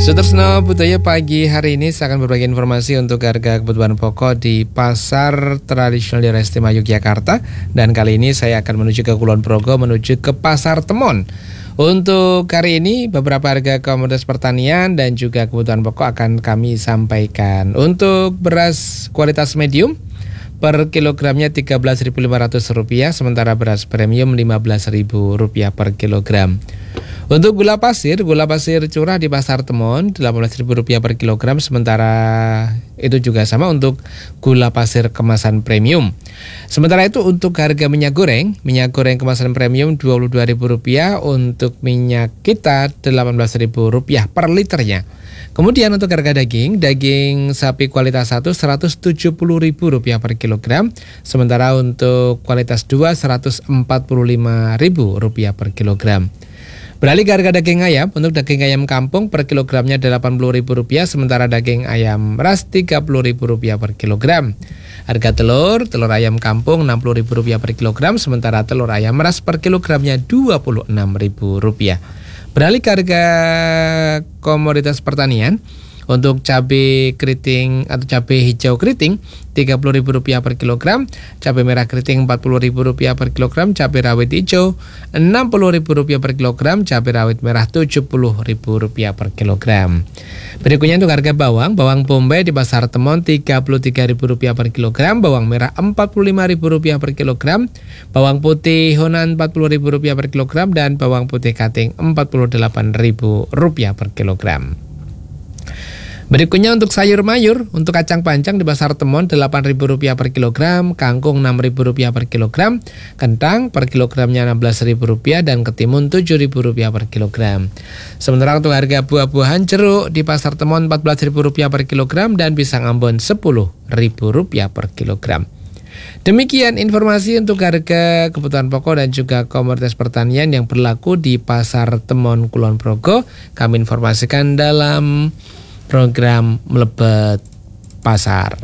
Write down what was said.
Sutresno Budaya, pagi hari ini saya akan berbagi informasi untuk harga kebutuhan pokok di Pasar Tradisional Daerah Istimewa Yogyakarta. Dan kali ini saya akan menuju ke Kulon Progo, menuju ke Pasar Temon. Untuk hari ini beberapa harga komoditas pertanian dan juga kebutuhan pokok akan kami sampaikan. Untuk beras kualitas medium per kilogramnya Rp13.500, sementara beras premium Rp15.000 per kilogram. Untuk gula pasir curah di Pasar Temon Rp18.000 per kilogram, sementara itu juga sama untuk gula pasir kemasan premium. Sementara itu untuk harga minyak goreng kemasan premium Rp22.000, untuk minyak kita Rp18.000 per liternya. Kemudian untuk harga daging sapi kualitas 1 Rp170.000 per kilogram, sementara untuk kualitas 2 Rp145.000 per kilogram. Beralih ke harga daging ayam, untuk daging ayam kampung per kilogramnya Rp80.000, sementara daging ayam ras Rp30.000 per kilogram. Harga telur ayam kampung Rp60.000 per kilogram, sementara telur ayam ras per kilogramnya Rp26.000. Beralih ke harga komoditas pertanian, untuk cabai keriting atau cabai hijau keriting Rp30.000 per kilogram, cabai merah keriting Rp40.000 per kilogram, cabai rawit hijau Rp60.000 per kilogram, cabai rawit merah Rp70.000 per kilogram. Berikutnya untuk harga bawang bombay di Pasar Temon Rp33.000 per kilogram, bawang merah Rp45.000 per kilogram, bawang putih Honan Rp40.000 per kilogram, dan bawang putih Kating Rp48.000 per kilogram. Berikutnya untuk sayur mayur, untuk kacang panjang di Pasar Temon Rp8.000 per kilogram, kangkung Rp6.000 per kilogram, kentang per kilogramnya Rp16.000, dan ketimun Rp7.000 per kilogram. Sementara untuk harga buah-buahan, jeruk di Pasar Temon Rp14.000 per kilogram, dan pisang Ambon Rp10.000 per kilogram. Demikian informasi untuk harga kebutuhan pokok dan juga komoditas pertanian yang berlaku di Pasar Temon Kulon Progo. Kami informasikan dalam program Melebet Pasar.